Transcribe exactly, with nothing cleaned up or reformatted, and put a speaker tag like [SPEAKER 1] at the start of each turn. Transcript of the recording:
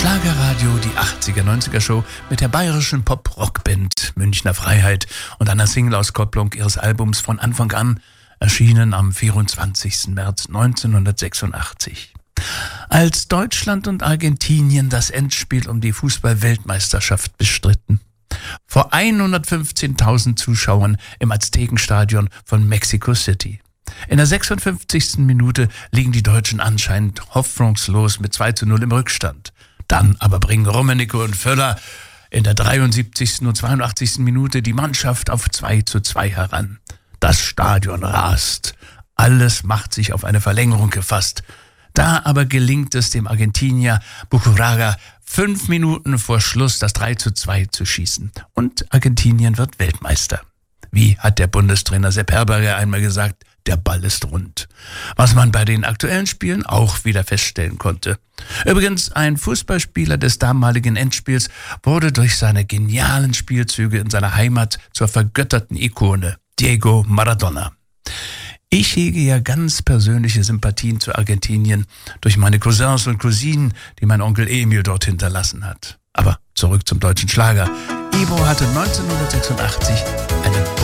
[SPEAKER 1] Schlagerradio, die achtziger-neunziger-Show mit der bayerischen Pop-Rock-Band Münchner Freiheit und einer Single-Auskopplung ihres Albums von Anfang an, erschienen am vierundzwanzigsten März neunzehnhundertsechsundachtzig. Als Deutschland und Argentinien das Endspiel um die Fußball-Weltmeisterschaft bestritten, vor hundertfünfzehntausend Zuschauern im Aztekenstadion von Mexico City. In der sechsundfünfzigsten Minute liegen die Deutschen anscheinend hoffnungslos mit zwei zu null im Rückstand. Dann aber bringen Rummenigge und Völler in der dreiundsiebzigsten und zweiundachtzigsten Minute die Mannschaft auf zwei zu zwei heran. Das Stadion rast. Alles macht sich auf eine Verlängerung gefasst. Da aber gelingt es dem Argentinier Buchuraga, fünf Minuten vor Schluss das drei zu zwei zu schießen. Und Argentinien wird Weltmeister. Wie hat der Bundestrainer Sepp Herberger einmal gesagt, der Ball ist rund. Was man bei den aktuellen Spielen auch wieder feststellen konnte. Übrigens, ein Fußballspieler des damaligen Endspiels wurde durch seine genialen Spielzüge in seiner Heimat zur vergötterten Ikone, Diego Maradona. Ich hege ja ganz persönliche Sympathien zu Argentinien durch meine Cousins und Cousinen, die mein Onkel Emil dort hinterlassen hat. Aber zurück zum deutschen Schlager. Ivo hatte neunzehnhundertsechsundachtzig einen